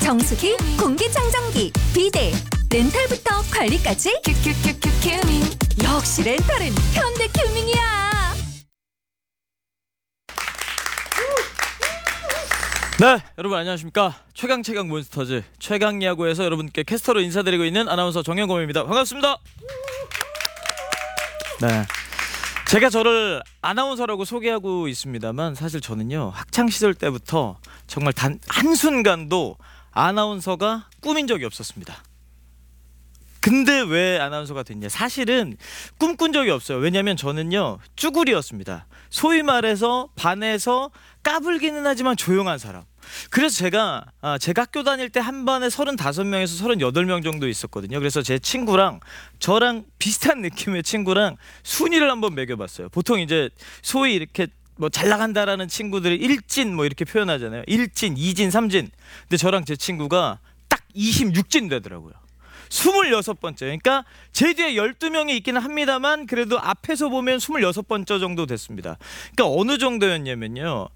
정수기, 공기청정기, 비데, 렌탈부터 관리까지 큐큐큐큐 큐밍. 역시 렌탈은 현대 큐밍이야. 네, 여러분 안녕하십니까? 최강 몬스터즈 최강 야구에서 여러분께 캐스터로 인사드리고 있는 아나운서 정현검입니다. 반갑습니다. 네, 제가 저를 아나운서라고 소개하고 있습니다만 사실 저는요 학창 시절 때부터 정말 단 한순간도 아나운서가 꿈인 적이 없었습니다. 근데 왜 아나운서가 됐냐? 사실은 꿈꾼 적이 없어요. 왜냐면 저는요 쭈구리였습니다. 소위 말해서 반에서 까불기는 하지만 조용한 사람. 그래서 제가 학교 다닐 때 한 반에 35명에서 38명 정도 있었거든요. 그래서 제 친구랑 저랑 비슷한 느낌의 친구랑 순위를 한번 매겨봤어요. 보통 이제 소위 이렇게 뭐 잘 나간다라는 친구들이 1진 뭐 이렇게 표현하잖아요. 1진, 2진, 3진. 근데 저랑 제 친구가 딱 26진 되더라고요. 26번째. 그러니까 제 뒤에 12명이 있기는 합니다만 그래도 앞에서 보면 26번째 정도 됐습니다. 그러니까 어느 정도였냐면요.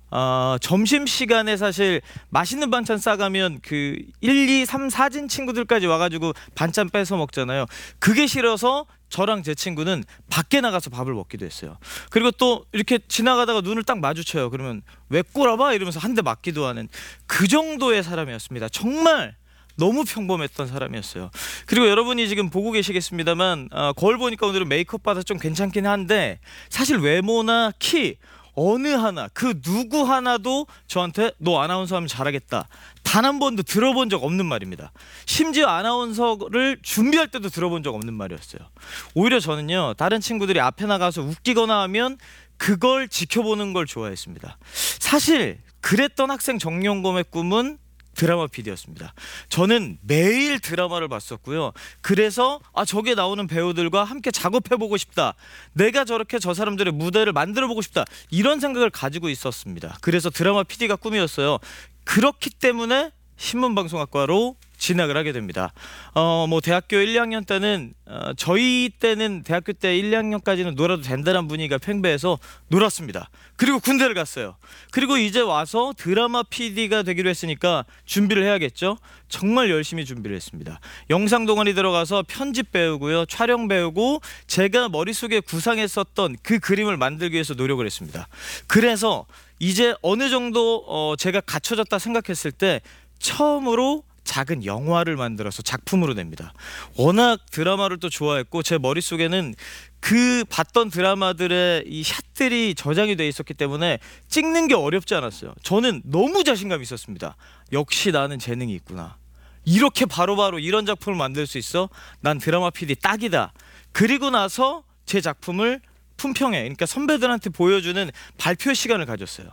점심시간에 사실 맛있는 반찬 싸가면 그 1, 2, 3, 4진 친구들까지 와가지고 반찬 뺏어 먹잖아요. 그게 싫어서 저랑 제 친구는 밖에 나가서 밥을 먹기도 했어요. 그리고 또 이렇게 지나가다가 눈을 딱 마주쳐요. 그러면 왜 꼬라봐? 이러면서 한 대 맞기도 하는 그 정도의 사람이었습니다. 정말 너무 평범했던 사람이었어요. 그리고 여러분이 지금 보고 계시겠습니다만 거울 보니까 오늘은 메이크업 받아서 좀 괜찮긴 한데 사실 외모나 키 어느 하나 그 누구 하나도 저한테 너 아나운서 하면 잘하겠다 단 한 번도 들어본 적 없는 말입니다. 심지어 아나운서를 준비할 때도 들어본 적 없는 말이었어요. 오히려 저는요 다른 친구들이 앞에 나가서 웃기거나 하면 그걸 지켜보는 걸 좋아했습니다. 사실 그랬던 학생 정연검의 꿈은 드라마 PD였습니다. 저는 매일 드라마를 봤었고요. 그래서 저기에 나오는 배우들과 함께 작업해보고 싶다. 내가 저렇게 저 사람들의 무대를 만들어보고 싶다. 이런 생각을 가지고 있었습니다. 그래서 드라마 PD가 꿈이었어요. 그렇기 때문에 신문방송학과로 진학을 하게 됩니다. 뭐 대학교 1, 2학년 때는 저희 때는 대학교 때 1, 2학년까지는 놀아도 된다는 분위기가 팽배해서 놀았습니다. 그리고 군대를 갔어요. 그리고 이제 와서 드라마 PD가 되기로 했으니까 준비를 해야겠죠. 정말 열심히 준비를 했습니다. 영상 동아리 들어가서 편집 배우고요, 촬영 배우고 제가 머릿속에 구상했었던 그 그림을 만들기 위해서 노력을 했습니다. 그래서 이제 어느 정도 제가 갖춰졌다 생각했을 때 처음으로 작은 영화를 만들어서 작품으로 냅니다. 워낙 드라마를 또 좋아했고 제 머릿속에는 그 봤던 드라마들의 이 샷들이 저장이 돼 있었기 때문에 찍는 게 어렵지 않았어요. 저는 너무 자신감이 있었습니다. 역시 나는 재능이 있구나. 이렇게 바로바로 이런 작품을 만들 수 있어? 난 드라마 PD 딱이다. 그리고 나서 제 작품을 품평회, 그러니까 선배들한테 보여주는 발표 시간을 가졌어요.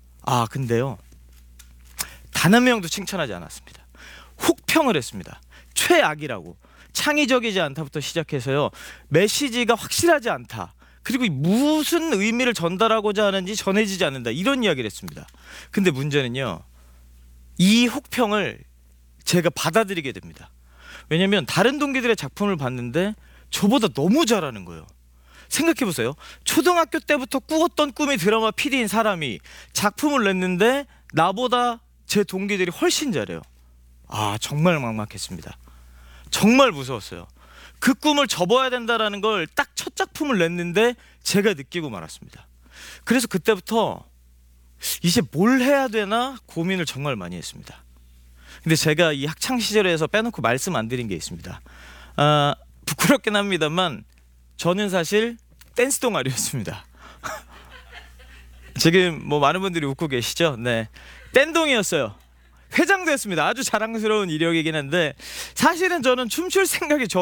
근데요 단 한 명도 칭찬하지 않았습니다. 혹평을 했습니다. 최악이라고, 창의적이지 않다부터 시작해서요 메시지가 확실하지 않다, 그리고 무슨 의미를 전달하고자 하는지 전해지지 않는다, 이런 이야기를 했습니다. 근데 문제는요 이 혹평을 제가 받아들이게 됩니다. 왜냐면 다른 동기들의 작품을 봤는데 저보다 너무 잘하는 거예요. 생각해보세요. 초등학교 때부터 꾸었던 꿈이 드라마 PD인 사람이 작품을 냈는데 나보다 제 동기들이 훨씬 잘해요. 정말 막막했습니다. 정말 무서웠어요. 그 꿈을 접어야 된다라는 걸 딱 첫 작품을 냈는데 제가 느끼고 말았습니다. 그래서 그때부터 이제 뭘 해야 되나 고민을 정말 많이 했습니다. 근데 제가 이 학창 시절에서 빼놓고 말씀 안 드린 게 있습니다. 부끄럽긴 합니다만 저는 사실 댄스 동아리였습니다. 지금 뭐 많은 분들이 웃고 계시죠? 네, 댄동이었어요. 회장도 했습니다. 아주 자랑스러운 이력이긴 한데 사실은 저는 춤출 생각이